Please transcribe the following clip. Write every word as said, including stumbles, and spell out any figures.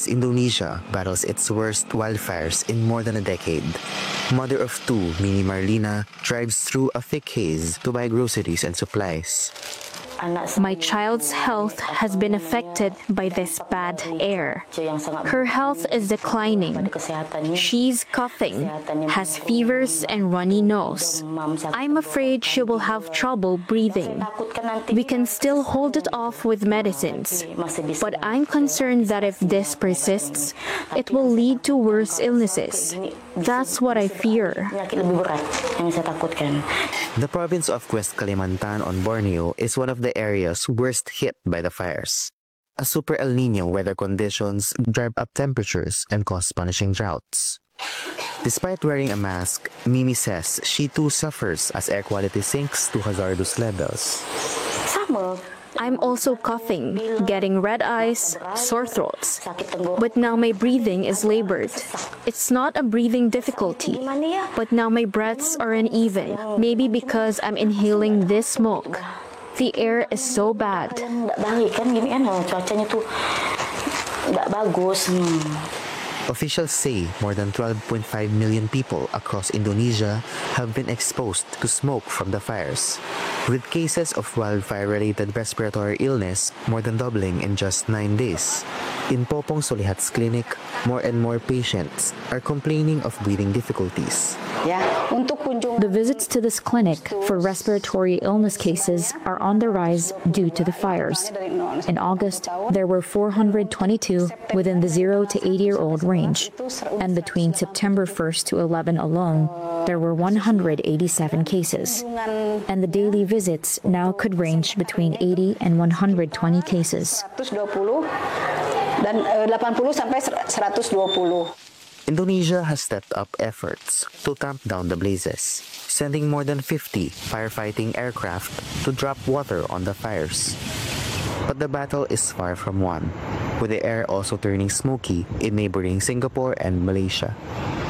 As Indonesia battles its worst wildfires in more than a decade, mother of two, Mini Marlina, drives through a thick haze to buy groceries and supplies. My child's health has been affected by this bad air. Her health is declining. She's coughing, has fevers and runny nose. I'm afraid she will have trouble breathing. We can still hold it off with medicines, but I'm concerned that if this persists, it will lead to worse illnesses. That's what I fear. The province of West Kalimantan on Borneo is one of the areas worst hit by the fires. A super El Nino weather conditions drive up temperatures and cause punishing droughts. Despite wearing a mask, Mimi says she too suffers as air quality sinks to hazardous levels. I'm also coughing, getting red eyes, sore throats. But now my breathing is labored. It's not a breathing difficulty, but now my breaths are uneven, maybe because I'm inhaling this smoke. The air is so bad. Officials say more than twelve point five million people across Indonesia have been exposed to smoke from the fires, with cases of wildfire-related respiratory illness more than doubling in just nine days. In Popong Solihat's clinic, more and more patients are complaining of breathing difficulties. The visits to this clinic for respiratory illness cases are on the rise due to the fires. In August, there were four hundred twenty-two within the zero to eighty-year-old range, and between September first to eleventh alone, there were one hundred eighty-seven cases. And the daily visits now could range between eighty and one hundred twenty cases. Indonesia has stepped up efforts to tamp down the blazes, sending more than fifty firefighting aircraft to drop water on the fires. But the battle is far from won, with the air also turning smoky in neighboring Singapore and Malaysia.